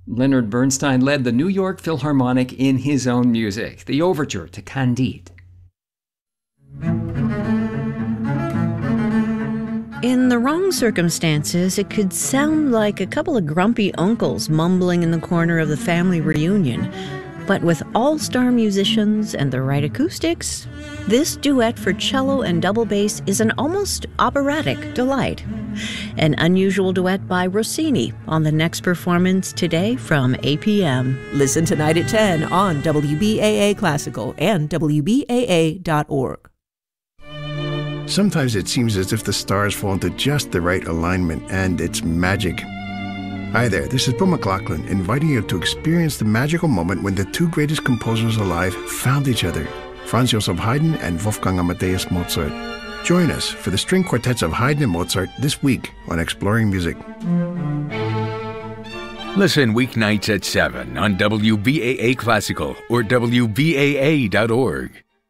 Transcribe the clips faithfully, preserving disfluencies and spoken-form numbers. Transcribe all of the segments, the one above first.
Leonard Bernstein led the New York Philharmonic in his own music, the overture to Candide. In the wrong circumstances, it could sound like a couple of grumpy uncles mumbling in the corner of the family reunion. But with all-star musicians and the right acoustics, this duet for cello and double bass is an almost operatic delight. An unusual duet by Rossini on the next performance today from A P M. Listen tonight at ten on W B A A Classical and W B A A dot org. Sometimes it seems as if the stars fall into just the right alignment, and it's magic. Hi there, this is Bill McLaughlin, inviting you to experience the magical moment when the two greatest composers alive found each other, Franz Joseph Haydn and Wolfgang Amadeus Mozart. Join us for the string quartets of Haydn and Mozart this week on Exploring Music. Listen weeknights at seven on W B A A Classical or W B A A dot org.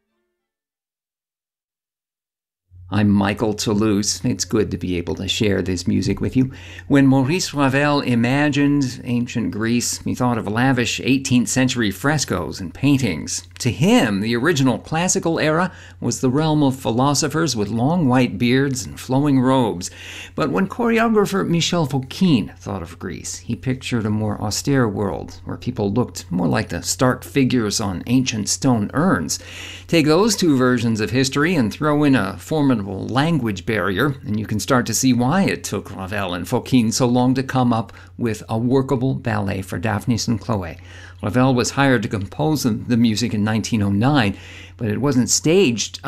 I'm Michael Toulouse. It's good to be able to share this music with you. When Maurice Ravel imagined ancient Greece, he thought of lavish eighteenth century frescoes and paintings. To him, the original classical era was the realm of philosophers with long white beards and flowing robes. But when choreographer Michel Fokine thought of Greece, he pictured a more austere world where people looked more like the stark figures on ancient stone urns. Take those two versions of history and throw in a formidable language barrier, and you can start to see why it took Ravel and Fokine so long to come up with a workable ballet for Daphnis and Chloe. Ravel was hired to compose the music in nineteen oh nine, but it wasn't staged